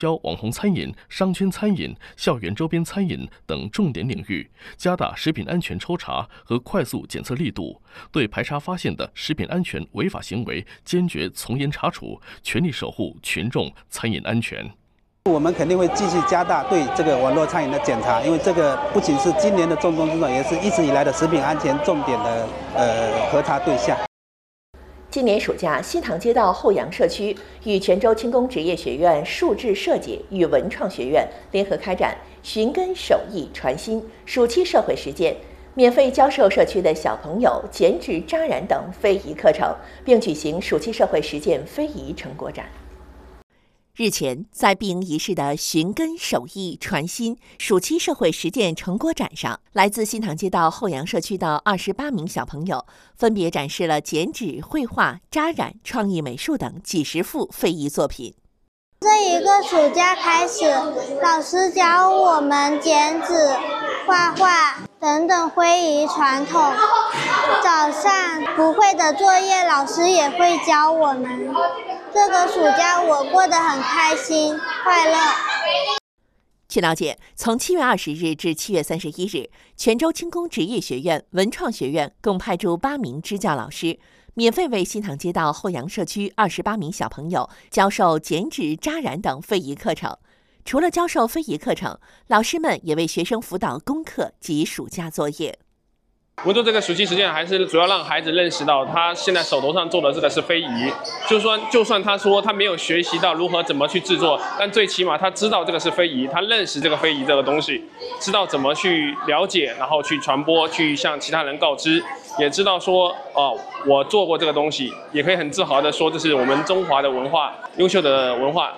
教网红餐饮、商圈餐饮、校园周边餐饮等重点领域，加大食品安全抽查和快速检测力度，对排查发现的食品安全违法行为坚决从严查处，全力守护群众餐饮安全。 我们肯定会继续加大对这个网络餐饮的检查，因为这个不仅是今年的重中之重，也是一直以来的食品安全重点的核查对象。 今年暑假，西塘街道后阳社区与泉州轻工职业学院数智设计与文创学院联合开展寻根手艺传心暑期社会实践，免费教授社区的小朋友剪纸、扎染等非遗课程，并举行暑期社会实践非遗成果展。日前，在碧营仪式的寻根手艺传心暑期社会实践成果展上，来自新塘街道后阳社区的28名小朋友分别展示了剪纸、绘画、扎染、创意美术等几十幅非遗作品。 这一个暑假开始，老师教我们剪纸、画画等等非遗传统。早上不会的作业，老师也会教我们。这个暑假我过得很开心、快乐。 据了解，从7月20日至7月31日，泉州轻工职业学院、文创学院共派驻8名支教老师，免费为新塘街道后阳社区28名小朋友教授剪纸、扎染等非遗课程。除了教授非遗课程，老师们也为学生辅导功课及暑假作业。 我们做这个暑期实践，还是主要让孩子认识到，他现在手头上做的这个是非遗。就算他说他没有学习到怎么去制作，但最起码他知道这个是非遗，他认识这个非遗这个东西，知道怎么去了解，然后去传播，去向其他人告知，也知道说我做过这个东西，也可以很自豪的说这是我们中华的文化，优秀的文化。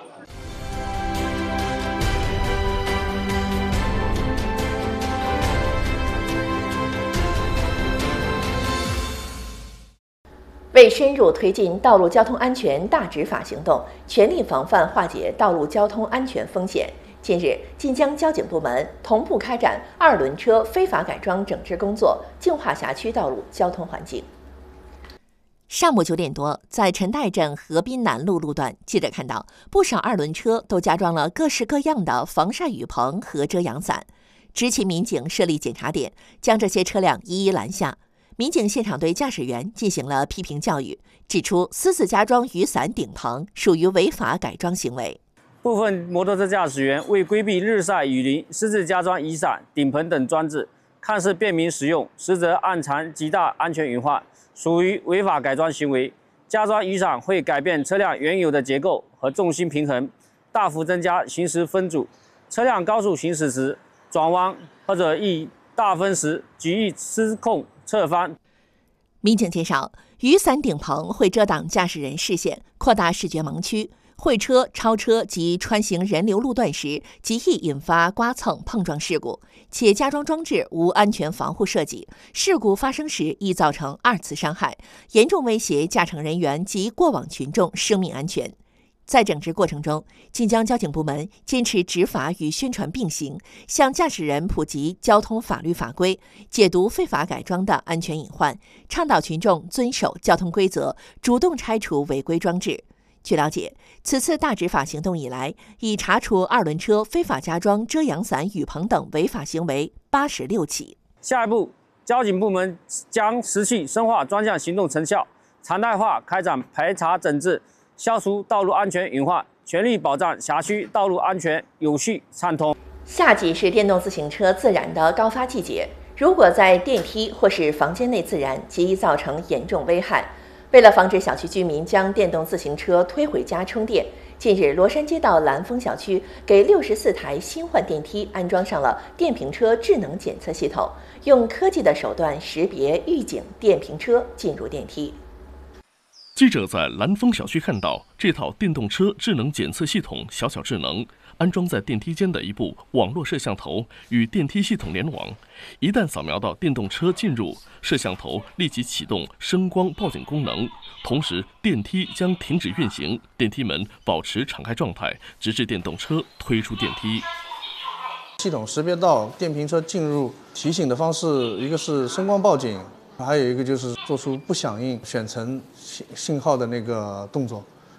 为深入推进道路交通安全大执法行动，全力防范化解道路交通安全风险，近日，晋江交警部门同步开展2轮车非法改装整治工作，净化辖区道路交通环境。上午9点多，在陈岱镇河滨南路路段，记者看到不少2轮车都加装了各式各样的防晒雨棚和遮阳伞。执勤民警设立检查点，将这些车辆一一拦下。民警现场对驾驶员进行了批评教育，指出私自加装雨伞顶棚属于违法改装行为。 部分摩托车驾驶员为规避日晒雨淋，私自加装雨伞、顶棚等装置，看似便民实用，实则暗藏极大安全隐患，属于违法改装行为。加装雨伞会改变车辆原有的结构和重心平衡，大幅增加行驶分阻。车辆高速行驶时转弯或者易大分时，极易失控侧翻。 民警介绍，雨伞顶棚会遮挡驾驶人视线，扩大视觉盲区。会车、超车及穿行人流路段时，极易引发刮蹭碰撞事故，且加装装置无安全防护设计，事故发生时易造成2次伤害，严重威胁驾乘人员及过往群众生命安全。在整治过程中，晋江交警部门坚持执法与宣传并行，向驾驶人普及交通法律法规，解读非法改装的安全隐患，倡导群众遵守交通规则，主动拆除违规装置。据了解，此次大执法行动以来，已查处2轮车非法加装遮阳伞、雨棚等违法行为86起。 下一步，交警部门将持续深化专项行动成效，常态化开展排查整治，消除道路安全隐患，全力保障辖区道路安全有序畅通。 夏季是电动自行车自燃的高发季节，如果在电梯或是房间内自燃，极易造成严重危害。为了防止小区居民将电动自行车推回家充电，近日罗山街道蓝丰小区给64台新换电梯安装上了电瓶车智能检测系统，用科技的手段识别预警电瓶车进入电梯。 记者在蓝丰小区看到，这套电动车智能检测系统小巧智能，安装在电梯间的一部网络摄像头与电梯系统联网，一旦扫描到电动车进入，摄像头立即启动声光报警功能，同时电梯将停止运行，电梯门保持敞开状态，直至电动车推出电梯。 系统识别到电瓶车进入，提醒的方式一个是声光报警，还有一个就是做出不响应选乘信号的那个动作，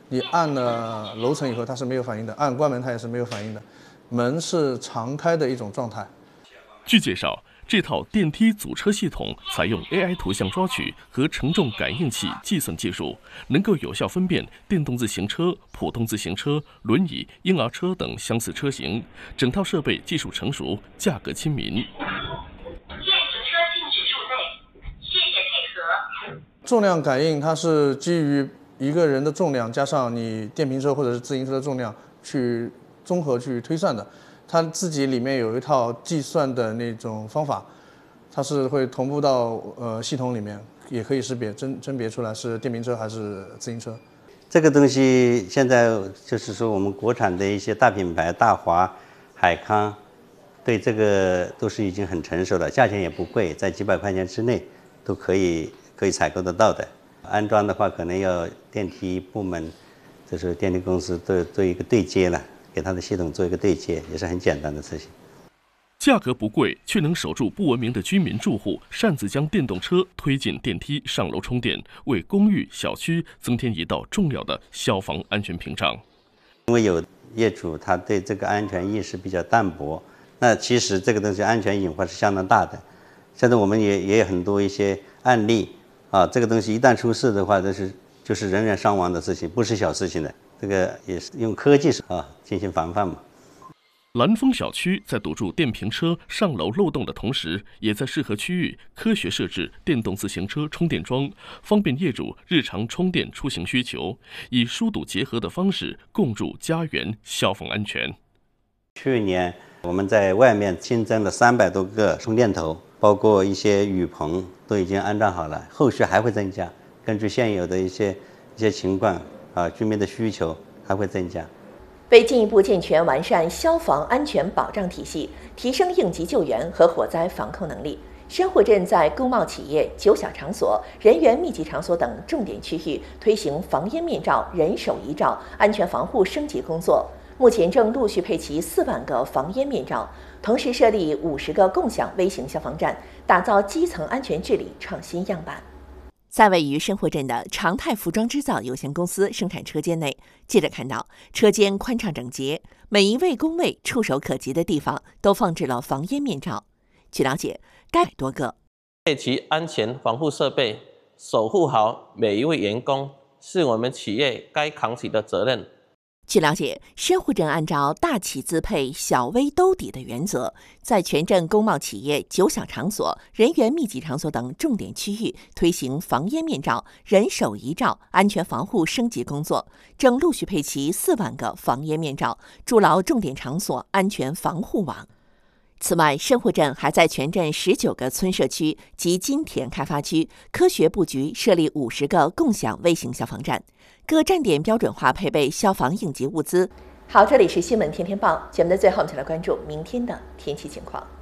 你按了楼层以后它是没有反应的，按关门它也是没有反应的，门是常开的一种状态。 据介绍，这套电梯阻车系统采用 AI 图像抓取和承重感应器计算技术，能够有效分辨电动自行车、普通自行车、轮椅、婴儿车等相似车型。整套设备技术成熟，价格亲民。 重量感应它是基于一个人的重量加上你电瓶车或者是自行车的重量去综合去推算的。它自己里面有一套计算的那种方法，它是会同步到系统里面，也可以识别甄别出来是电瓶车还是自行车。 这个东西现在就是说我们国产的一些大品牌，大华、海康，对这个都是已经很成熟了，价钱也不贵，在几百块钱之内都可以采购得到的。安装的话，可能要电梯部门，就是电力公司做一个对接了。给它的系统做一个对接，也是很简单的事情。 价格不贵，却能守住不文明的居民住户擅自将电动车推进电梯上楼充电，为公寓小区增添一道重要的消防安全屏障。 因为有业主他对这个安全意识比较淡薄，那其实这个东西安全隐患是相当大的。现在我们也有很多一些案例啊，这个东西一旦出事的话，就是人员伤亡的事情，不是小事情的。这个也是用科技进行防范嘛。 蓝丰小区在堵住电瓶车上楼漏洞的同时，也在适合区域科学设置电动自行车充电桩，方便业主日常充电出行需求，以疏堵结合的方式共筑家园消防安全。 去年我们在外面新增了300多个充电头，包括一些雨棚都已经安装好了，后续还会增加，根据现有的一些情况居民的需求还会增加。 为进一步健全完善消防安全保障体系，提升应急救援和火灾防控能力，深沪镇在工贸企业、九小场所、人员密集场所等重点区域推行防烟面罩、人手一罩安全防护升级工作。目前正陆续配齐4万个防烟面罩，同时设立50个共享微型消防站，打造基层安全治理创新样板。在位于深沪镇的常泰服装织造有限公司生产车间内，记者看到车间宽敞整洁，每一位工位触手可及的地方都放置了防烟面罩。据了解，该多个配齐安全防护设备，守护好每一位员工，是我们企业该扛起的责任。 据了解，深沪镇按照大企自配、小微兜底的原则，在全镇工贸企业、九小场所、人员密集场所等重点区域推行防烟面罩、人手一罩安全防护升级工作，正陆续配齐4万个防烟面罩，筑牢重点场所安全防护网。此外，深沪镇还在全镇19个村社区及金田开发区科学布局设立50个共享微型消防站，各站点标准化配备消防应急物资。好，这里是新闻天天报节目的最后，我们再来关注明天的天气情况。